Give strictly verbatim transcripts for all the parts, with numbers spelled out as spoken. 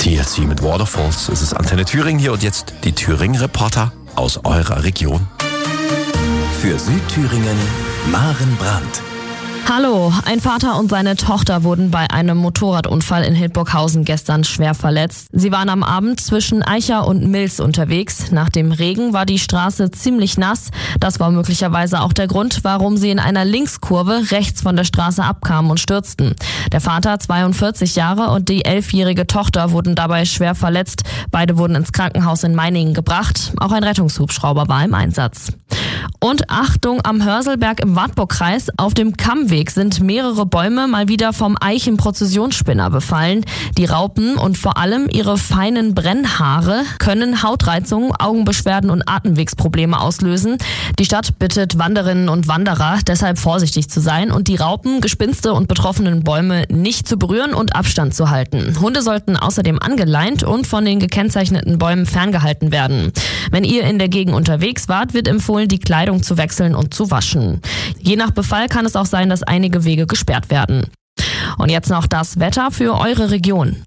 T L C mit Waterfalls. Es ist Antenne Thüringen hier und jetzt die Thüringen-Reporter aus eurer Region. Für Südthüringen, Maren Brandt. Hallo, ein Vater und seine Tochter wurden bei einem Motorradunfall in Hildburghausen gestern schwer verletzt. Sie waren am Abend zwischen Eicher und Milz unterwegs. Nach dem Regen war die Straße ziemlich nass. Das war möglicherweise auch der Grund, warum sie in einer Linkskurve rechts von der Straße abkamen und stürzten. Der Vater, zweiundvierzig Jahre, und die elfjährige Tochter wurden dabei schwer verletzt. Beide wurden ins Krankenhaus in Meiningen gebracht. Auch ein Rettungshubschrauber war im Einsatz. Und Achtung, am Hörselberg im Wartburgkreis auf dem Kammweg sind mehrere Bäume mal wieder vom Eichenprozessionsspinner befallen. Die Raupen und vor allem ihre feinen Brennhaare können Hautreizungen, Augenbeschwerden und Atemwegsprobleme auslösen. Die Stadt bittet Wanderinnen und Wanderer, deshalb vorsichtig zu sein und die Raupen, Gespinste und betroffenen Bäume nicht zu berühren und Abstand zu halten. Hunde sollten außerdem angeleint und von den gekennzeichneten Bäumen ferngehalten werden. Wenn ihr in der Gegend unterwegs wart, wird empfohlen, die Kleidung zu wechseln und zu waschen. Je nach Befall kann es auch sein, dass einige Wege gesperrt werden. Und jetzt noch das Wetter für eure Region.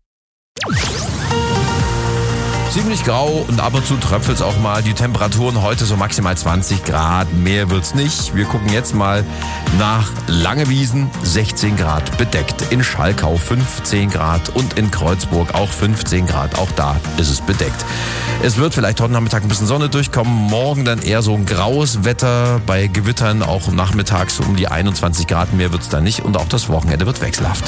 Ziemlich grau und ab und zu tröpfelt es auch mal. Die Temperaturen heute so maximal zwanzig Grad, mehr wird's nicht. Wir gucken jetzt mal nach Langewiesen, sechzehn Grad bedeckt. In Schalkau fünfzehn Grad und in Kreuzburg auch fünfzehn Grad. Auch da ist es bedeckt. Es wird vielleicht heute Nachmittag ein bisschen Sonne durchkommen. Morgen dann eher so ein graues Wetter. Bei Gewittern auch nachmittags um die einundzwanzig Grad. Mehr wird's da nicht. Und auch das Wochenende wird wechselhaft.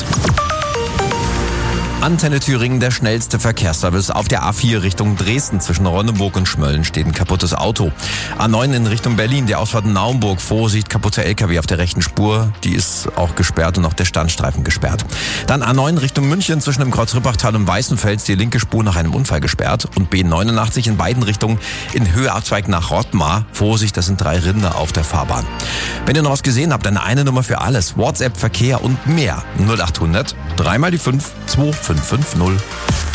Antenne Thüringen, der schnellste Verkehrsservice. Auf der A vier Richtung Dresden zwischen Ronneburg und Schmölln steht ein kaputtes Auto. A neun in Richtung Berlin, der Ausfahrt Naumburg. Vorsicht, kaputter L K W auf der rechten Spur. Die ist auch gesperrt und auch der Standstreifen gesperrt. Dann A neun Richtung München zwischen dem Kreuz Rippachtal und Weißenfels, die linke Spur nach einem Unfall gesperrt. Und B neunundachtzig in beiden Richtungen in Höheabzweig nach Rottmar. Vorsicht, das sind drei Rinder auf der Fahrbahn. Wenn ihr noch was gesehen habt, dann eine Nummer für alles. WhatsApp, Verkehr und mehr. null acht hundert, dreimal die fünf, zwei fünf fünf null.